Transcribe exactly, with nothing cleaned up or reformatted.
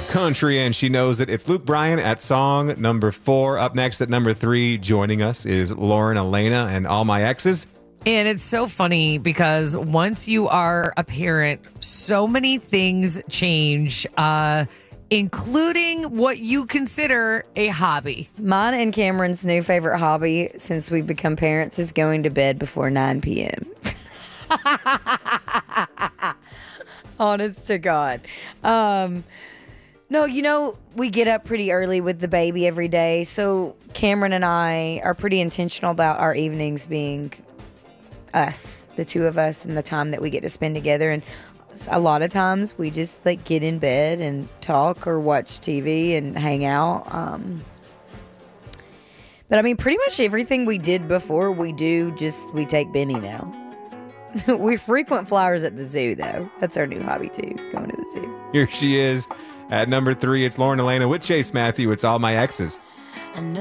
country, and she knows it. It's Luke Bryan at song number four. Up next at number three, joining us is Lauren Elena and All My Exes. And it's so funny because once you are a parent, so many things change, uh, including what you consider a hobby. Mine and Cameron's new favorite hobby since we've become parents is going to bed before nine p.m. Honest to God. Um, no, you know, we get up pretty early with the baby every day. So Cameron and I are pretty intentional about our evenings being us, the two of us, and the time that we get to spend together. And a lot of times we just like get in bed and talk or watch T V and hang out. Um, but I mean, pretty much everything we did before we do, just we take Benny now. We frequent flyers at the zoo, though. That's our new hobby, too, going to the zoo. Here she is at number three. It's Lauren Elena with Chase Matthew. It's All My Exes.